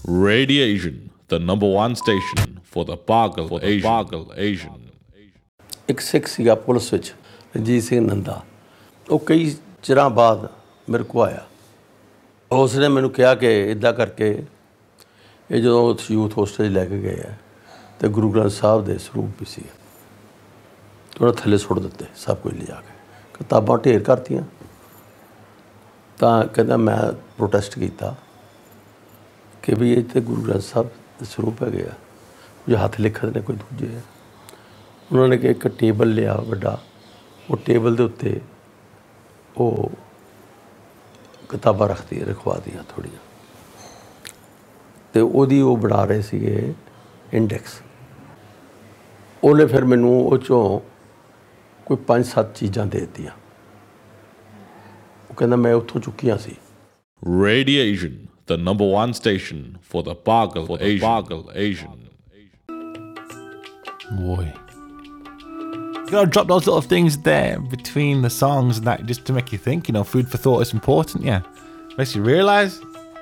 Radiation, the number one station for the Pagal Asian. ਇੱਕ ਸਿੱਖ ਸੀਗਾ police ਵਿੱਚ ਰਣਜੀਤ ਸਿੰਘ ਨੰਦਾ। ਉਹ ਕਈ ਚਿਰਾਂ ਬਾਅਦ ਮੇਰੇ ਕੋਲ ਆਇਆ। ਉਸਨੇ ਮੈਨੂੰ ਕਿਹਾ ਕਿ ਇੱਦਾਂ ਕਰਕੇ ਇਹ ਜਦੋਂ ਯੂਥ ਹੋਸਟਲ ਲੈ ਕੇ ਗਏ ਹੈ ਅਤੇ ਗੁਰੂ ਗ੍ਰੰਥ ਸਾਹਿਬ ਦੇ ਸਰੂਪ ਵੀ ਸੀ ਉਹਨਾਂ ਥੱਲੇ ਸੁੱਟ ਦਿੱਤੇ ਸਭ ਕੁਝ ਲਿਜਾ ਕੇ, ਕਿਤਾਬਾਂ ਢੇਰ ਕਰਤੀਆਂ। ਤਾਂ ਕਹਿੰਦਾ ਮੈਂ ਪ੍ਰੋਟੈਸਟ ਕੀਤਾ ਕਿ ਵੀ ਇਹ ਤਾਂ ਗੁਰੂ ਗ੍ਰੰਥ ਸਾਹਿਬ ਦੇ ਸਰੂਪ ਹੈਗੇ ਆ, ਜੋ ਹੱਥ ਲਿਖਤ ਨੇ ਕੋਈ ਦੂਜੇ ਆ। ਉਹਨਾਂ ਨੇ ਕਿ ਇੱਕ ਟੇਬਲ ਲਿਆ ਵੱਡਾ, ਉਹ ਟੇਬਲ ਦੇ ਉੱਤੇ ਉਹ ਕਿਤਾਬਾਂ ਰਖਵਾ ਦੀਆਂ ਥੋੜ੍ਹੀਆਂ, ਅਤੇ ਉਹਦੀ ਉਹ ਬਣਾ ਰਹੇ ਸੀਗੇ ਇੰਡੈਕਸ। ਉਹਨੇ ਫਿਰ ਮੈਨੂੰ ਉਹ 'ਚੋਂ ਕੋਈ 5-7 ਚੀਜ਼ਾਂ ਦੇ ਦਿੱਤੀਆਂ। ਉਹ ਕਹਿੰਦਾ ਮੈਂ ਉੱਥੋਂ ਚੁੱਕੀਆਂ ਸੀ। Radiation, the number one station for the Pagal Asian. Boy. You gotta drop those little things there between the songs and that just to make you think, food for thought is important, yeah. Makes you realise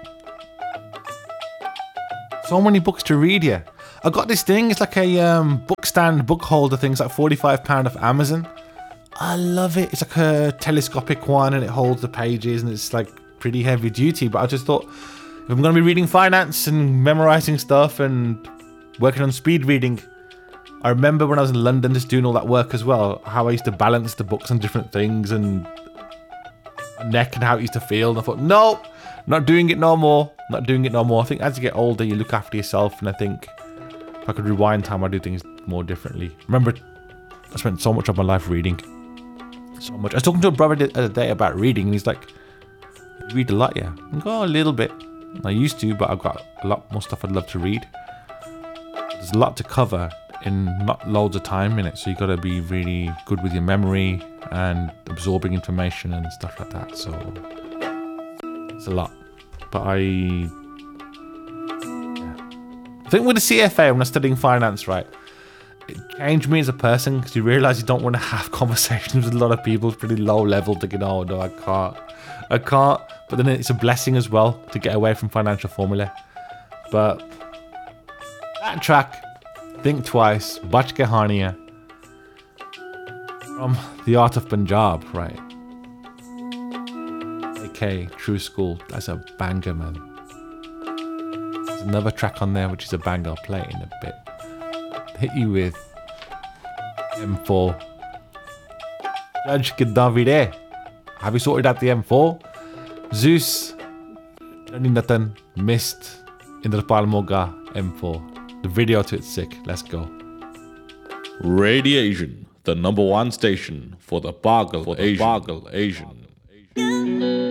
so many books to read here. I got this thing, it's like a book stand, book holder thing. It's like £45 off Amazon. I love it. It's like a telescopic one and it holds the pages and it's like pretty heavy duty. But I just thought, if I'm going to be reading finance and memorising stuff and working on speed reading, I remember when I was in London just doing all that work as well, how I used to balance the books on different things and neck and how it used to feel. And I thought, no, not doing it no more. Not doing it no more. I think as you get older, you look after yourself. And I think if I could rewind time, I'd do things more differently. Remember, I spent so much of my life reading. So much. I was talking to a brother the other day about reading, and he's like, you read a lot, yeah? I go, a little bit. I used to, but I've got a lot more stuff I'd love to read. There's a lot to cover in not loads of time in it, so you got to be really good with your memory and absorbing information and stuff like that. So it's a lot. But I think with the CFA, when I was studying finance, right, it changed me as a person because you realise you don't want to have conversations with a lot of people. It's pretty low level, thinking, oh no, I can't. But then it's a blessing as well to get away from financial formula. But that track, Think Twice, Bach Kahaniya, from The Art of Punjab, right? AK, True School, that's a banger, man. There's another track on there which is a banger, I'll play it in a bit. Hit you with M4. Judge Davide, have you sorted out the M4? Zeus, Johnny Nathan, Mist, Indrapal Moga, M4. The video to it's sick. Let's go. Radiation, the number one station for the Pagal Asian.